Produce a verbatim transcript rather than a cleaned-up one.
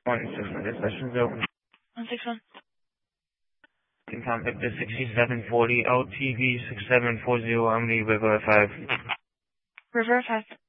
One six one, this session's open. One six one. You can contact the sixty-seven forty L T V six seven four zero Omni River five. River five.